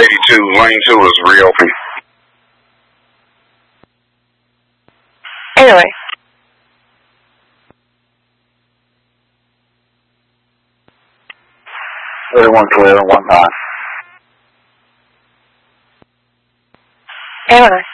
82, lane 2 is reopened. Anyway. Everyone clear, one time. Anyway.